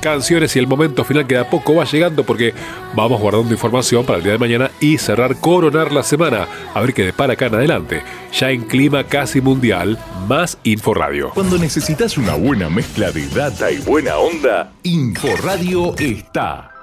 canciones y el momento final que de a poco va llegando, porque vamos guardando información para el día de mañana y coronar la semana. A ver qué depara acá en adelante. Ya en clima casi mundial, más Inforadio. Cuando necesitas una buena mezcla de data y buena onda, Inforadio está.